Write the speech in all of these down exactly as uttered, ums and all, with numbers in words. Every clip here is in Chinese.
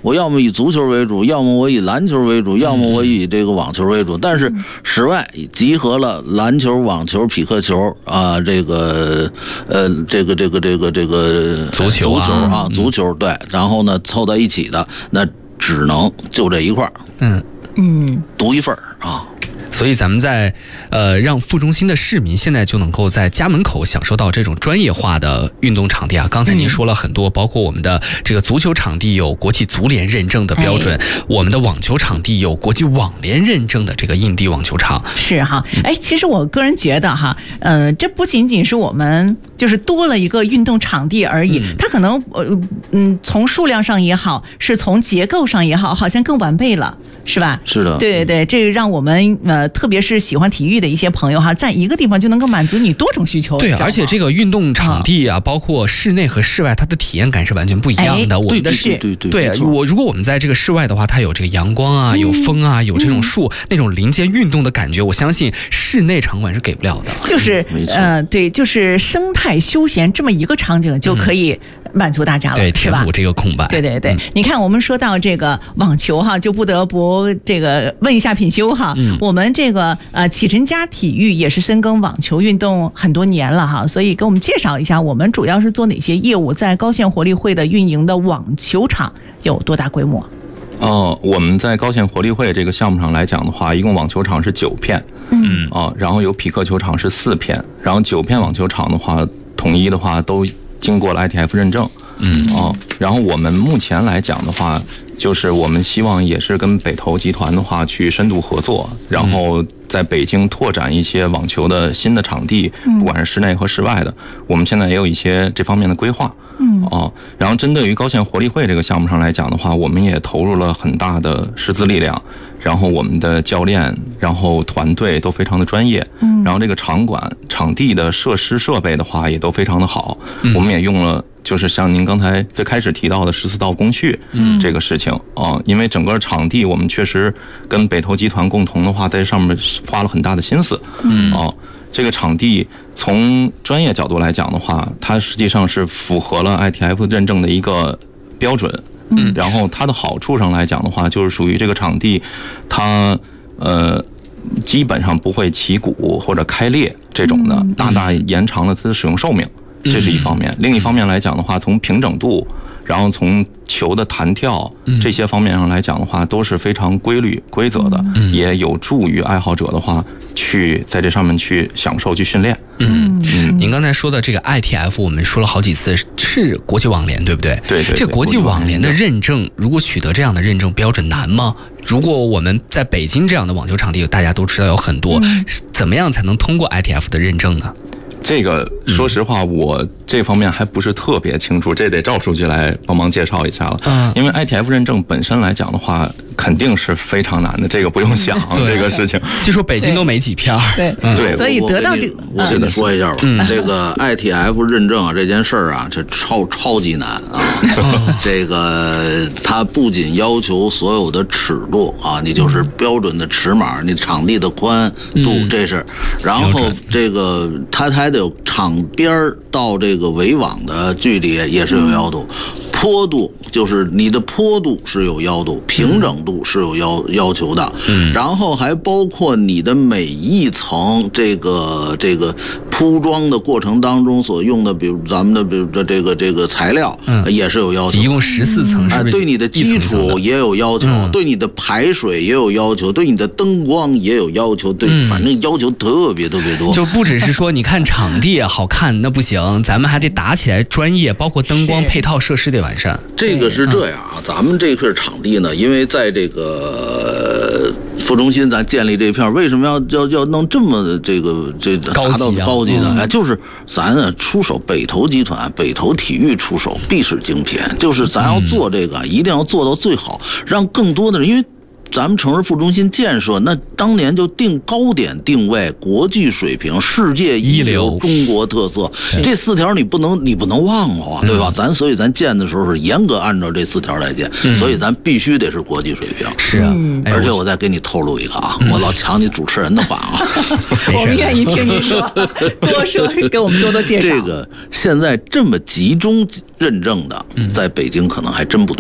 我要么以足球为主，要么我以篮球为主，要么我以这个网球为主。但是室外集合了篮球、网球、匹克球啊，这个呃，这个这个这个这个足球啊， 足球啊，足球对，然后呢凑在一起的，那只能就这一块儿， 嗯嗯， 独一份儿啊。 所以咱们在呃让副中心的市民现在就能够在家门口享受到这种专业化的运动场地啊。刚才您说了很多，包括我们的这个足球场地有国际足联认证的标准，我们的网球场地有国际网联认证的这个印地网球场。 是哈，哎，其实我个人觉得哈，呃，这不仅仅是我们就是多了一个运动场地而已，它可能呃嗯从数量上也好，是从结构上也好，好像更完备了，是吧？ 是的， 对对对，这个让我们呃。特别是喜欢体育的一些朋友哈，在一个地方就能够满足你多种需求。 对，而且这个运动场地啊，包括室内和室外，它的体验感是完全不一样的。 哎、 我们的是，对对对，我如果我们在这个室外的话，它有这个阳光啊，有风啊，有这种树，嗯、那种林间运动的感觉，我相信室内场馆是给不了的。 就是呃，对，就是生态休闲这么一个场景就可以满足大家了， 对， 填补这个空白。 对对对， 嗯、 你看我们说到这个网球哈，就不得不这个问一下品修哈，嗯、我们这个呃启辰家体育也是深耕网球运动很多年了哈，所以给我们介绍一下，我们主要是做哪些业务？在高县活力会的运营的网球场有多大规模？ 哦，我们在高县活力会这个项目上来讲的话，一共网球场是九片，嗯，啊，然后有匹克球场是四片，然后九片网球场的话，统一的话都经过了 I T F 认证，嗯，啊，然后我们目前来讲的话，就是我们希望也是跟北投集团的话去深度合作，然后在北京拓展一些网球的新的场地，不管是室内和室外的，我们现在也有一些这方面的规划。嗯，哦，然后针对于高县活力会这个项目上来讲的话，我们也投入了很大的师资力量，然后我们的教练，然后团队都非常的专业，嗯，然后这个场馆、场地的设施设备的话也都非常的好，嗯、我们也用了。就是像您刚才最开始提到的十四道工序，嗯，这个事情啊、呃，因为整个场地我们确实跟北投集团共同的话，在上面花了很大的心思，嗯啊、呃，这个场地从专业角度来讲的话，它实际上是符合了 I T F 认证的一个标准，嗯，然后它的好处上来讲的话，就是属于这个场地，它呃。基本上不会起鼓或者开裂这种的，大大延长了它的使用寿命。这是一方面，另一方面来讲的话，从平整度，然后从球的弹跳这些方面上来讲的话，都是非常规律、规则的，也有助于爱好者的话去在这上面去享受、去训练。 嗯嗯，您刚才说的这个 I T F， 我们说了好几次，是国际网联，对不对？ 对 对, 对。 这国际网联的认证，如果取得这样的认证标准难吗？如果我们在北京这样的网球场地，大家都知道有很多，嗯、怎么样才能通过 I T F 的认证呢？ 这个说实话，我这方面还不是特别清楚，这得赵书记来帮忙介绍一下了。嗯，因为 I T F 认证本身来讲的话，肯定是非常难的，这个不用想这个事情。 就说北京都没几片。 对对， 所以得到这个， 我跟你说一下吧，这个 I T F 认证啊，这件事儿啊，这超超级难啊。这个它不仅要求所有的尺度啊，你就是标准的尺码，你场地的宽度这是，然后这个它还得有场边到这个围网的距离也是有要求，坡度就是你的坡度是有要求，平整度是有要要求的，嗯，然后还包括你的每一层这个这个铺装的过程当中所用的，比如咱们的比如这这个这个材料，嗯，也是有要求， 一共十四层，是不是？ 对你的基础也有要求，嗯，对你的排水也有要求，对你的灯光也有要求，对，嗯，反正要求特别特别多。 就不只是说你看场地好看那不行，咱们还得打起来专业，包括灯光配套设施得完善。 这个是这样啊，咱们这片场地呢，因为在这个副中心咱建立这片，为什么要要要弄这么这个这达到高级的？哎，就是咱呢出手，北投集团、北投体育出手必是精品，就是咱要做这个，一定要做到最好，让更多的人，因为咱们城市副中心建设，那当年就定高点定位，国际水平，世界一流，中国特色，这四条你不能你不能忘了啊，对吧？嗯、咱所以咱建的时候是严格按照这四条来建，嗯、所以咱必须得是国际水平。 是啊，嗯、 而且我再给你透露一个啊，嗯、我老抢你主持人的话啊， 我们愿意听你说，多说给我们多多介绍。 这个现在这么集中认证的，在北京可能还真不多。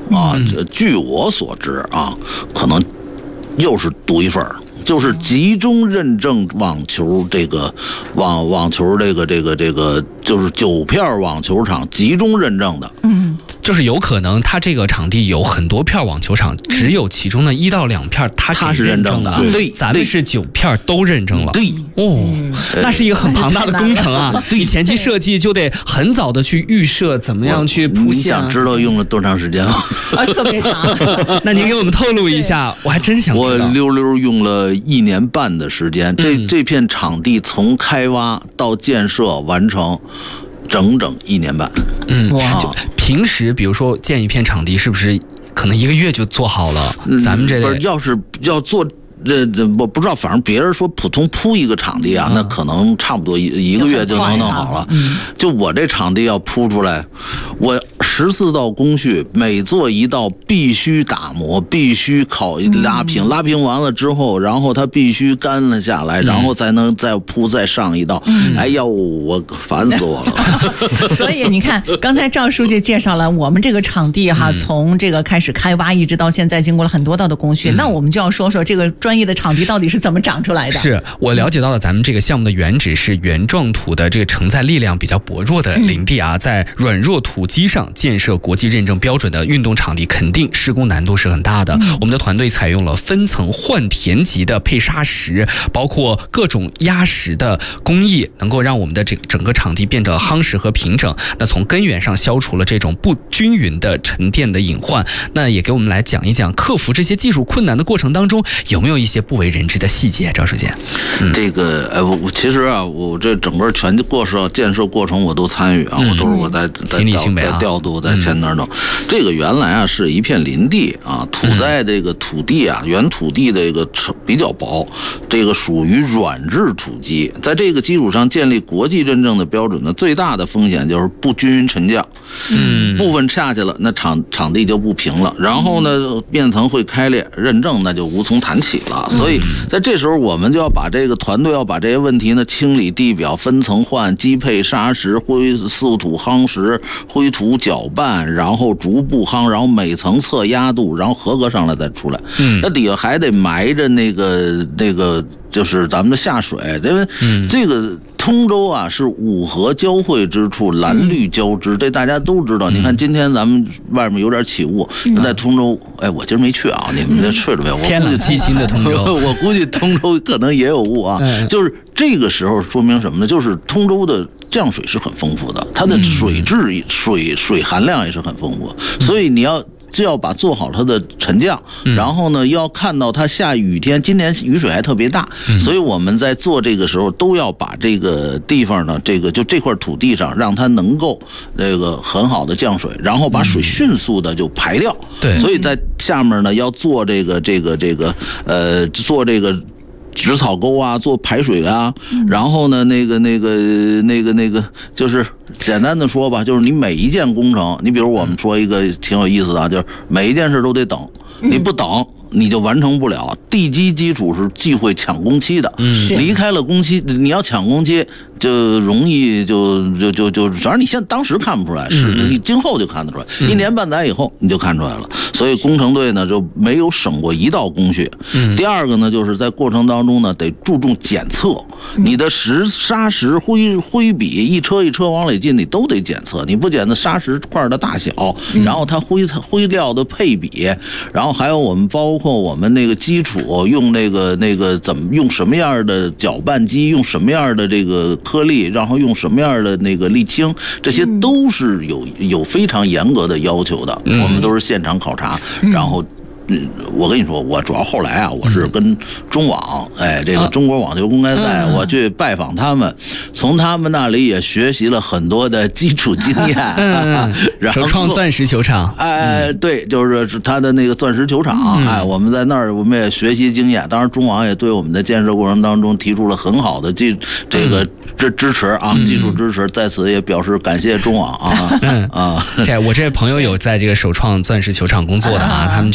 啊，嗯、据我所知啊，可能又是独一份儿。就是集中认证网球这个网网球这个这个这个就是九片网球场集中认证的， 嗯， 就是有可能它这个场地有很多片网球场，只有其中的一到两片它它是认证的，对， 咱们是九片都认证了， 对， 哦，那是一个很庞大的工程啊！你前期设计就得很早的去预设，怎么样去铺线、啊。 你想知道用了多长时间吗？ 啊，特别长。 那您给我们透露一下，我还真想知道。 我溜溜用了一年半的时间，这、嗯、这片场地从开挖到建设完成，整整一年半。 嗯，哇！就平时比如说建一片场地，是不是可能一个月就做好了？ 嗯、 咱们这不是，要是要做。这这我不知道，反正别人说普通铺一个场地啊，嗯、那可能差不多一一个月就能弄好了。嗯、就我这场地要铺出来，我十四道工序，每做一道必须打磨，必须烤拉平，嗯、拉平完了之后，然后它必须干了下来，嗯、然后才能再铺再上一道。嗯、哎呀，我烦死我了。 所以你看，刚才赵书记介绍了我们这个场地哈，嗯、从这个开始开挖一直到现在，经过了很多道的工序。嗯、那我们就要说说这个专业的场地到底是怎么长出来的？ 是我了解到了，咱们这个项目的原址是原状土的这个承载力量比较薄弱的林地啊，在软弱土基上建设国际认证标准的运动场地，肯定施工难度是很大的。嗯、我们的团队采用了分层换田级的配砂石，包括各种压实的工艺，能够让我们的这整个场地变得夯实和平整。那从根源上消除了这种不均匀的沉淀的隐患。那也给我们来讲一讲克服这些技术困难的过程当中，有没有一些不为人知的细节？赵书记， 嗯、这个呃，我其实啊，我这整个全过程建设过程我都参与啊，嗯、我都是我在在调在调度在前那儿弄。嗯、这个原来啊是一片林地啊，土在这个土地啊，嗯、原土地的这个比较薄，这个属于软质土基，在这个基础上建立国际认证的标准呢，最大的风险就是不均匀沉降，嗯，部分下去了，那场场地就不平了，然后呢，面层会开裂，认证那就无从谈起了。所以在这时候，我们就要把这个团队要把这些问题呢清理地表，分层换，基配砂石、灰素土夯实、灰土搅拌，然后逐步夯，然后每层测压度，然后合格上来再出来。嗯，那底下还得埋着那个那个就是咱们的下水，因为这个。通州啊是五河交汇之处，蓝绿交织，这大家都知道。你看今天咱们外面有点起雾，在通州，哎，我今儿没去啊，你们这去了没有？ 天冷气清的通州， 我估计通州可能也有雾啊。就是这个时候说明什么呢？就是通州的降水是很丰富的，它的水质、水水含量也是很丰富，所以你要。就要把做好它的沉降，然后呢，要看到它下雨天，今年雨水还特别大，所以我们在做这个时候都要把这个地方呢，这个就这块土地上，让它能够这个很好的降水，然后把水迅速的就排掉。 对， 所以在下面呢要做这个这个这个呃做这个。植草沟啊，做排水啊，然后呢，那个、那个、那个、那个，就是简单的说吧，就是你每一件工程，你比如我们说一个挺有意思的啊，就是每一件事都得等，你不等。你就完成不了，地基基础是忌讳抢工期的。嗯，离开了工期，你要抢工期就容易就就就就，反正你现当时看不出来，是你今后就看得出来，一年半载以后你就看出来了。所以工程队呢就没有省过一道工序。嗯，第二个呢就是在过程当中呢得注重检测，你的石砂石灰灰笔一车一车往里进，你都得检测，你不检测砂石块的大小，然后它灰灰料的配比，然后还有我们包。包括我们那个基础用那个那个怎么用什么样的搅拌机，用什么样的这个颗粒，然后用什么样的那个沥青，这些都是有有非常严格的要求的。我们都是现场考察，然后。嗯，我跟你说，我主要后来啊，我是跟中网，哎，这个中国网球公开赛，我去拜访他们，从他们那里也学习了很多的基础经验。 嗯，首创钻石球场， 哎，对，就是他的那个钻石球场，哎，我们在那儿我们也学习经验。当然，中网也对我们的建设过程当中提出了很好的技这个支支持啊，技术支持，在此也表示感谢中网啊啊！ 这我这朋友有在这个首创钻石球场工作的啊，他们就是。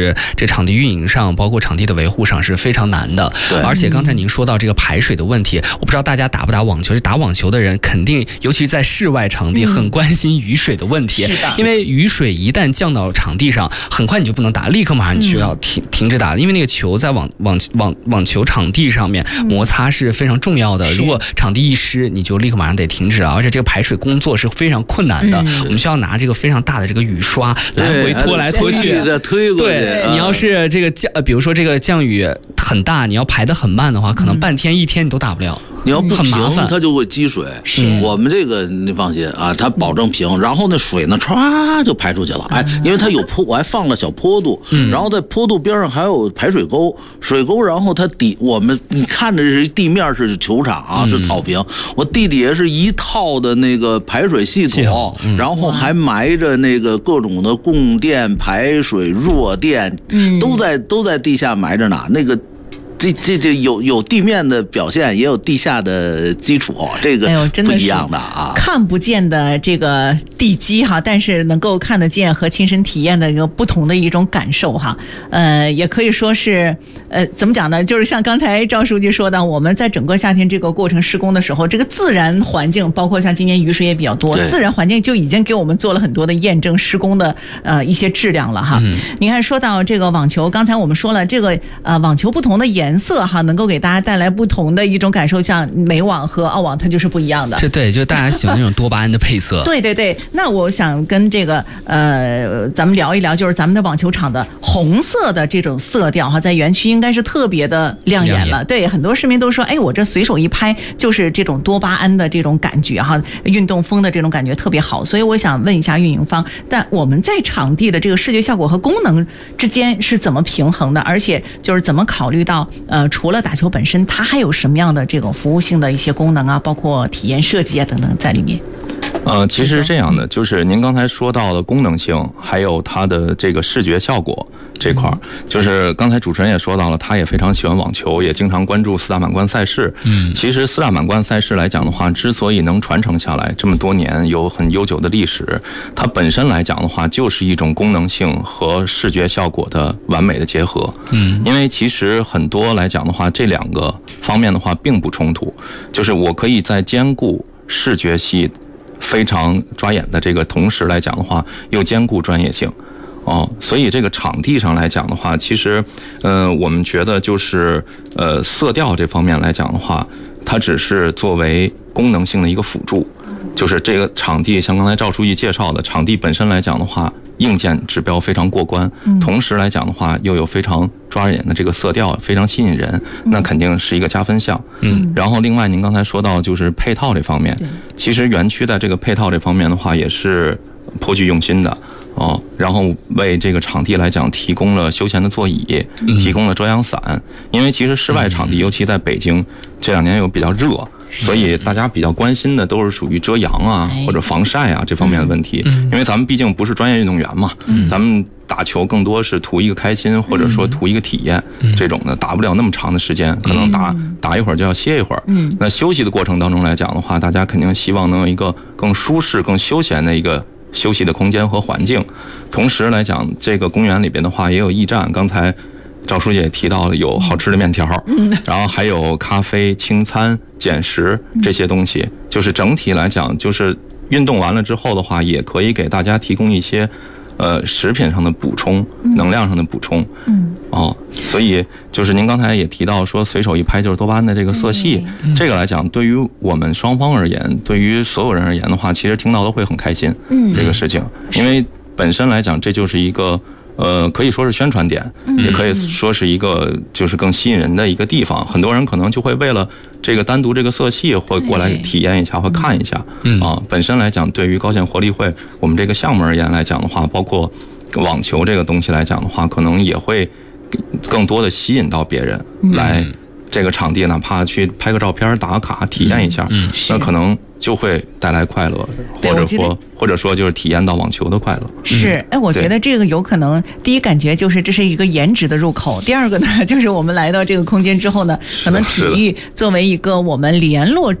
是这场地运营上，包括场地的维护上是非常难的。 对， 而且刚才您说到这个排水的问题，我不知道大家打不打网球，打网球的人肯定，尤其是在室外场地，很关心雨水的问题。 是的， 因为雨水一旦降到场地上，很快你就不能打，立刻马上你需要停、嗯、停止打，因为那个球在网网网网球场地上面摩擦是非常重要的。嗯、如果场地一湿，你就立刻马上得停止了，而且这个排水工作是非常困难的。嗯、我们需要拿这个非常大的这个雨刷来回拖来拖去， 推过去。 对，你要是这个降，呃，比如说这个降雨很大，你要排得很慢的话，可能半天一天你都打不了。 你要不很麻烦， 它就会积水。是我们这个你放心啊，它保证平，然后那水呢唰就排出去了。哎，因为它有坡，我还放了小坡度，然后在坡度边上还有排水沟，水沟，然后它底我们你看着是地面是球场啊，是草坪，我地底下是一套的那个排水系统，然后还埋着那个各种的供电、排水、弱电，都在都在地下埋着呢。那个。这这这有有地面的表现，也有地下的基础，这个不一样的啊。 看不见的这个地基哈，但是能够看得见和亲身体验的一个不同的一种感受哈。呃，也可以说是呃，怎么讲呢？就是像刚才赵书记说的，我们在整个夏天这个过程施工的时候，这个自然环境，包括像今年雨水也比较多，自然环境就已经给我们做了很多的验证，施工的呃一些质量了哈。嗯、你看，说到这个网球，刚才我们说了，这个呃网球不同的颜色哈，能够给大家带来不同的一种感受，像美网和澳网它就是不一样的。 这对，就大家喜欢那种多巴胺的配色。 对对对，那我想跟这个呃，咱们聊一聊，就是咱们的网球场的红色的这种色调哈，在园区应该是特别的亮眼了。亮眼对，很多市民都说，哎，我这随手一拍就是这种多巴胺的这种感觉哈，运动风的这种感觉特别好。所以我想问一下运营方，但我们在场地的这个视觉效果和功能之间是怎么平衡的？而且就是怎么考虑到呃，除了打球本身，它还有什么样的这种服务性的一些功能啊，包括体验设计啊等等在里面？ 呃，其实是这样的，就是您刚才说到的功能性，还有它的这个视觉效果这块儿，就是刚才主持人也说到了，他也非常喜欢网球，也经常关注四大满贯赛事。嗯，其实四大满贯赛事来讲的话，之所以能传承下来这么多年，有很悠久的历史，它本身来讲的话，就是一种功能性和视觉效果的完美的结合。嗯，因为其实很多来讲的话，这两个方面的话并不冲突，就是我可以在兼顾视觉系非常抓眼的这个同时来讲的话，又兼顾专业性。哦，所以这个场地上来讲的话，其实，呃，我们觉得就是，呃，色调这方面来讲的话，它只是作为功能性的一个辅助，就是这个场地，像刚才赵书记介绍的，场地本身来讲的话，硬件指标非常过关，同时来讲的话，又有非常抓眼的这个色调，非常吸引人，那肯定是一个加分项。嗯，然后另外您刚才说到就是配套这方面，其实园区在这个配套这方面的话，也是颇具用心的。哦，然后为这个场地来讲提供了休闲的座椅，提供了遮阳伞。因为其实室外场地，尤其在北京这两年又比较热，所以大家比较关心的都是属于遮阳啊或者防晒啊这方面的问题。因为咱们毕竟不是专业运动员嘛，咱们打球更多是图一个开心，或者说图一个体验，这种的打不了那么长的时间，可能打打一会儿就要歇一会儿。那休息的过程当中来讲的话，大家肯定希望能有一个更舒适、更休闲的一个休息的空间和环境。同时来讲，这个公园里边的话也有驿站，刚才赵书记也提到了有好吃的面条，然后还有咖啡、轻餐、减食这些东西，就是整体来讲，就是运动完了之后的话，也可以给大家提供一些呃食品上的补充，能量上的补充。嗯，哦，所以就是您刚才也提到说，随手一拍就是多巴胺的这个色系，嗯、这个来讲，对于我们双方而言，对于所有人而言的话，其实听到都会很开心。嗯，这个事情，因为本身来讲，这就是一个呃，可以说是宣传点，也可以说是一个就是更吸引人的一个地方。很多人可能就会为了这个单独这个色系会过来体验一下，会看一下。嗯啊，本身来讲，对于高县活力会我们这个项目而言来讲的话，包括网球这个东西来讲的话，可能也会更多的吸引到别人来这个场地，哪怕去拍个照片、打个卡、体验一下，嗯，那可能就会带来快乐，或者说或者说就是体验到网球的快乐。 是，哎，我觉得这个有可能，第一感觉就是这是一个颜值的入口，第二个呢，就是我们来到这个空间之后呢，可能体育作为一个我们联络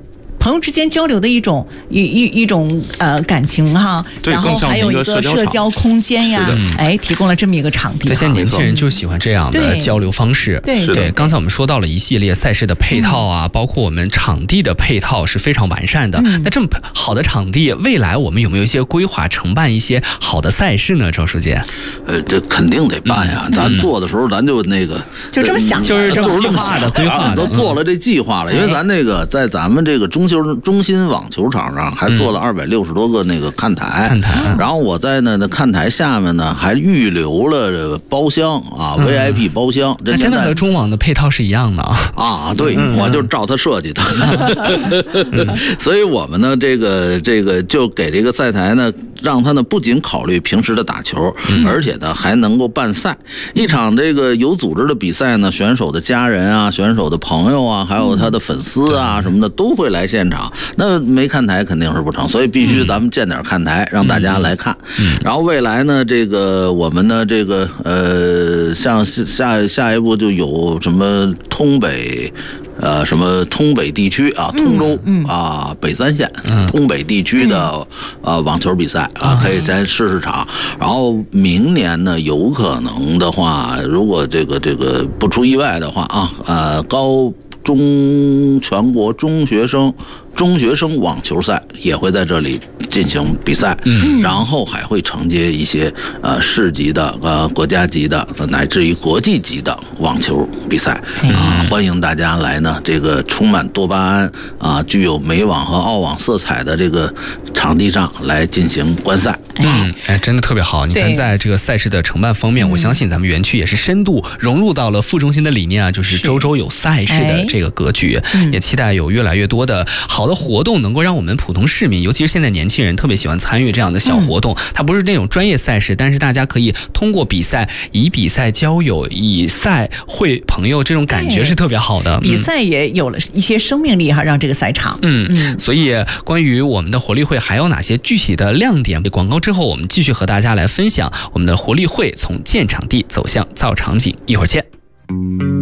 朋友之间交流的一种一一一种呃感情哈，然后还有一个社交空间呀，哎，提供了这么一个场地。 这些年轻人就喜欢这样的交流方式。 对对，刚才我们说到了一系列赛事的配套啊，包括我们场地的配套是非常完善的。那这么好的场地，未来我们有没有一些规划承办一些好的赛事呢？周书记， 呃，这肯定得办呀。咱做的时候，咱就那个就这么想， 就是这么计划的规划， 都做了这计划了。因为咱那个在咱们这个中球中心网球场上还做了二百六十多个那个看台， 看台。 然后我在那那看台下面呢还预留了包厢啊 ，V I P 包厢。这真的和中网的配套是一样的啊。 啊，对，我就照他设计的。所以我们呢，这个这个就给这个赛台呢，让他呢不仅考虑平时的打球，而且呢还能够办赛。一场这个有组织的比赛呢，选手的家人啊、选手的朋友啊，还有他的粉丝啊什么的都会来现场。那没看台肯定是不成，所以必须咱们建点看台，让大家来看。然后未来呢，这个我们呢，这个呃，像下下一步就有什么通北。呃，什么通北地区啊，通州、嗯嗯、啊，北三县、嗯、通北地区的呃网球比赛啊，可以先试试场。然后明年呢，有可能的话，如果这个这个不出意外的话啊，呃，高中全国中学生中学生网球赛也会在这里进行比赛，嗯，然后还会承接一些呃市级的、呃国家级的，乃至于国际级的网球比赛啊、呃，欢迎大家来呢，这个充满多巴胺啊、呃，具有美网和澳网色彩的这个场地上来进行观赛。 嗯，哎，真的特别好。你看，在这个赛事的承办方面，我相信咱们园区也是深度融入到了副中心的理念啊，就是周周有赛事的这个格局，也期待有越来越多的好的活动能够让我们普通市民，尤其是现在年轻人特别喜欢参与这样的小活动。它不是那种专业赛事，但是大家可以通过比赛，以比赛交友，以赛会朋友，这种感觉是特别好的。 比赛也有了一些生命力哈，让这个赛场。 嗯嗯。所以关于我们的活力会还有哪些具体的亮点？广告之后，我们继续和大家来分享我们的活力会从建场地走向造场景。一会儿见。